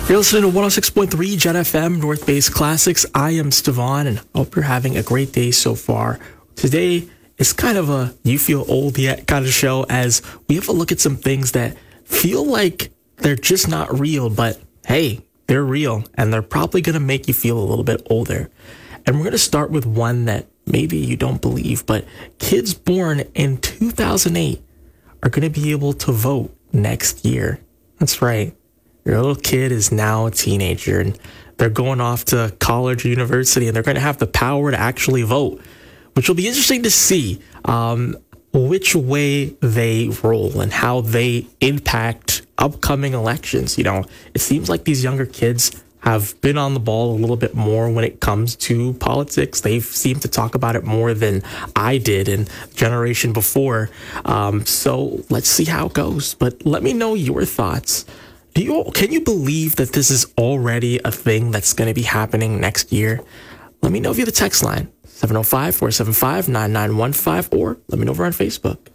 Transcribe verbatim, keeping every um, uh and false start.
You're listening to one oh six point three Jet F M, North Base Classics. I am Stevan, and I hope you're having a great day so far. Today is kind of a you feel old yet kind of show, as we have a look at some things that feel like they're just not real, but hey, they're real, and they're probably going to make you feel a little bit older. And we're going to start with one that maybe you don't believe, but kids born in two thousand eight are going to be able to vote next year. That's right. Your little kid is now a teenager, and they're going off to college or university, and they're going to have the power to actually vote, which will be interesting to see um, which way they roll and how they impact upcoming elections. You know, it seems like these younger kids have been on the ball a little bit more when it comes to politics. They seem to talk about it more than I did in the generation before. Um, so let's see how it goes. But let me know your thoughts. Do you, can you believe that this is already a thing that's going to be happening next year? Let me know via the text line, seven oh five, four seven five, nine nine one five, or let me know over on Facebook.